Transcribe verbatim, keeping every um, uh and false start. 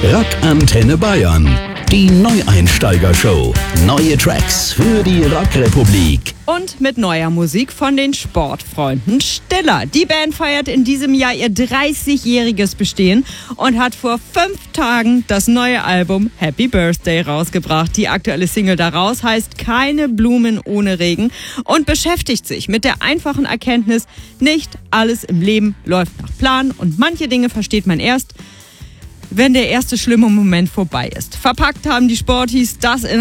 Rock Antenne Bayern. Die Neueinsteiger-Show. Neue Tracks für die Rockrepublik. Und mit neuer Musik von den Sportfreunden Stiller. Die Band feiert in diesem Jahr ihr dreißigjähriges Bestehen und hat vor fünf Tagen das neue Album Happy Birthday rausgebracht. Die aktuelle Single daraus heißt Keine Blumen ohne Regen und beschäftigt sich mit der einfachen Erkenntnis, nicht alles im Leben läuft nach Plan und manche Dinge versteht man erst, wenn der erste schlimme Moment vorbei ist. Verpackt haben die Sporties das in